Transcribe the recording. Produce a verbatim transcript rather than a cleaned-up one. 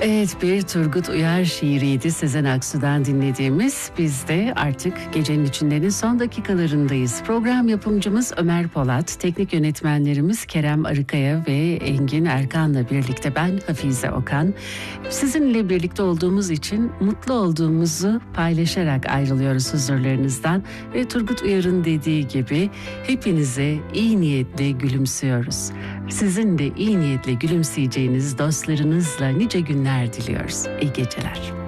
Evet, bir Turgut Uyar şiiriydi Sezen Aksu'dan dinlediğimiz. Biz de artık gecenin içindenin son dakikalarındayız. Program yapımcımız Ömer Polat, teknik yönetmenlerimiz Kerem Arıkaya ve Engin Erkan'la birlikte ben Hafize Okan. Sizinle birlikte olduğumuz için mutlu olduğumuzu paylaşarak ayrılıyoruz huzurlarınızdan. Ve Turgut Uyar'ın dediği gibi hepinize iyi niyetle gülümsüyoruz. Sizin de iyi niyetle gülümseyeceğiniz dostlarınızla nice günler diliyoruz. İyi geceler.